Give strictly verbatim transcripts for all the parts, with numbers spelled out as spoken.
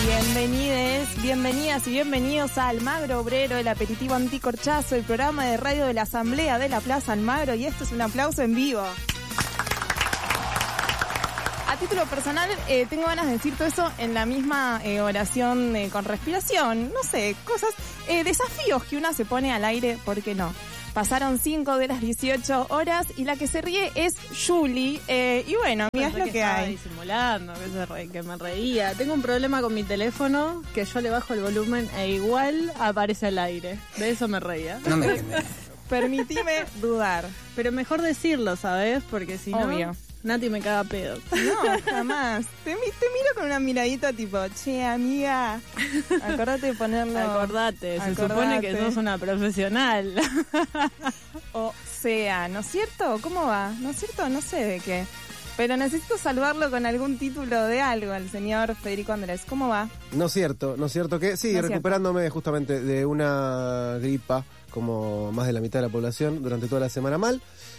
Bienvenides, bienvenidas y bienvenidos a Almagro Obrero, el aperitivo anticorchazo, el programa de radio de la Asamblea de la Plaza Almagro, y esto es un aplauso en vivo. A título personal, eh, tengo ganas de decir todo eso en la misma eh, oración eh, con respiración, no sé, cosas, eh, desafíos que una se pone al aire, ¿por qué no? Pasaron cinco de las dieciocho horas y la que se ríe es Julie. Eh, y bueno, mira, es lo que, que hay. Disimulando, que, se re, que me reía. Tengo un problema con mi teléfono, que yo le bajo el volumen e igual aparece al aire. De eso me reía. No me Permitime dudar. Pero mejor decirlo, ¿sabes? Porque si no, obvio, Nati me caga pedo. No, jamás. Te, te miro con una miradita tipo, che, amiga, acordate de ponerlo. Acordate, se acordate. supone que sos una profesional. O sea, ¿no es cierto? ¿Cómo va? ¿No es cierto? No sé de qué. Pero necesito saludarlo con algún título de algo, al señor Federico Andrés. ¿Cómo va? No es cierto, no es cierto que sí, no recuperándome cierto. justamente de una gripa, como más de la mitad de la población, durante toda la semana mal.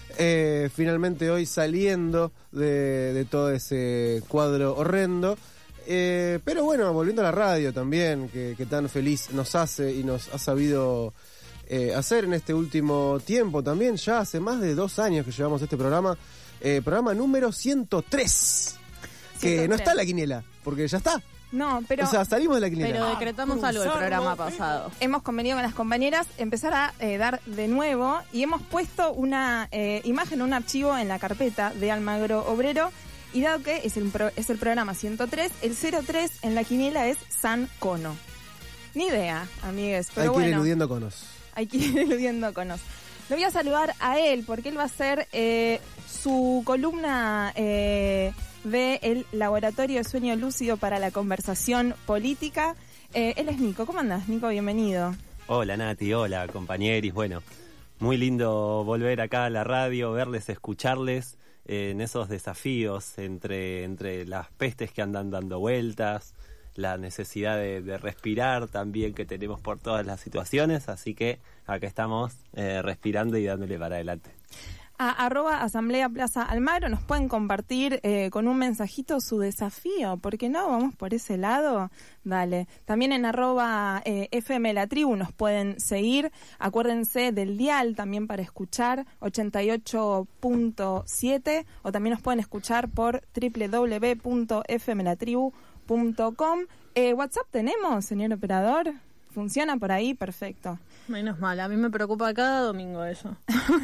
Eh, finalmente hoy saliendo de, de todo ese cuadro horrendo. Eh, pero bueno, volviendo a la radio también, que, que tan feliz nos hace y nos ha sabido eh, hacer en este último tiempo también. Ya hace más de dos años que llevamos este programa. Eh, programa número ciento tres. Que ciento tres. No está en la quiniela, porque ya está. No, pero... O sea, salimos de la quiniela. Pero decretamos ah, algo el programa pasado. Hemos convenido con las compañeras empezar a eh, dar de nuevo y hemos puesto una eh, imagen, un archivo en la carpeta de Almagro Obrero, y dado que es el, pro, es el programa ciento tres, el cero tres en la quiniela es San Cono. Ni idea, amigues, pero hay que bueno, ir eludiendo conos. Hay que ir eludiendo conos. Lo voy a saludar a él porque él va a hacer eh, su columna... Eh, de el Laboratorio de Sueño Lúcido para la Conversación Política. Eh, él es Nico. ¿Cómo andás, Nico? Bienvenido. Hola, Nati. Hola, compañeros. Bueno, muy lindo volver acá a la radio, verles, escucharles eh, en esos desafíos entre, entre las pestes que andan dando vueltas, la necesidad de, de respirar también que tenemos por todas las situaciones. Así que acá estamos eh, respirando y dándole para adelante. A arroba Asamblea Plaza Almagro nos pueden compartir eh, con un mensajito su desafío, ¿por qué no? Vamos por ese lado, dale. También en arroba eh, F M La Tribu nos pueden seguir, acuérdense del dial también para escuchar, ochenta y ocho punto siete, o también nos pueden escuchar por doble u doble u doble u punto f m la tribu punto com. Eh, ¿WhatsApp tenemos, señor operador? ¿Funciona por ahí? Perfecto. Menos mal, a mí me preocupa cada domingo eso.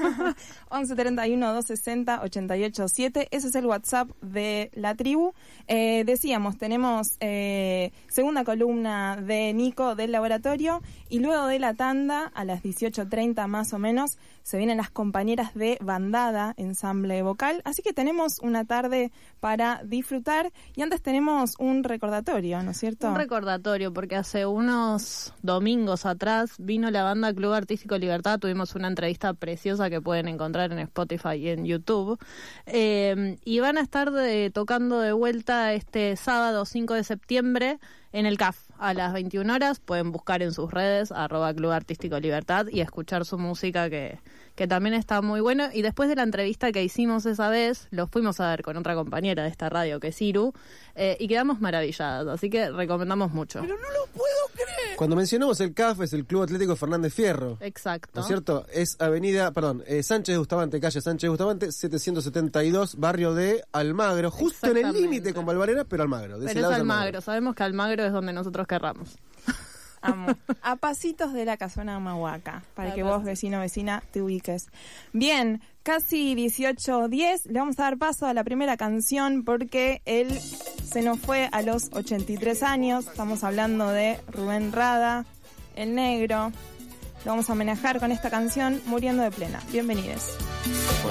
once treinta y uno, doscientos sesenta, ochenta y ocho siete, ese es el WhatsApp de la tribu. Eh, decíamos, tenemos eh, segunda columna de Nico del laboratorio, y luego de la tanda, a las dieciocho treinta más o menos, se vienen las compañeras de Bandada, ensamble vocal, así que tenemos una tarde para disfrutar, y antes tenemos un recordatorio, ¿no es cierto? Un recordatorio, porque hace unos domingos atrás vino la banda Club Artístico Libertad, tuvimos una entrevista preciosa que pueden encontrar en Spotify y en YouTube, eh, y van a estar de, tocando de vuelta este sábado cinco de septiembre en el C A F a las veintiuna horas. Pueden buscar en sus redes arroba Club Artístico Libertad y escuchar su música, que, que también está muy bueno. Y después de la entrevista que hicimos esa vez, lo fuimos a ver con otra compañera de esta radio, que es Iru, eh, y quedamos maravilladas, así que recomendamos mucho. Pero no lo puedo creer. Cuando mencionamos el C A F, es el Club Atlético Fernández Fierro. Exacto. ¿No es cierto? Es avenida, perdón, eh, Sánchez Bustamante, calle Sánchez Bustamante, setecientos setenta y dos, barrio de Almagro, justo en el límite con Valvarena, pero Almagro. De pero ese es lado Almagro. Almagro, sabemos que Almagro es donde nosotros querramos. Amo. A pasitos de la casona Mahuaca, para a que pasitos. vos, vecino vecina, te ubiques. Bien, casi dieciocho diez, le vamos a dar paso a la primera canción porque él se nos fue a los ochenta y tres años. Estamos hablando de Rubén Rada, el negro. Lo vamos a homenajear con esta canción, Muriendo de Plena. Bienvenidos.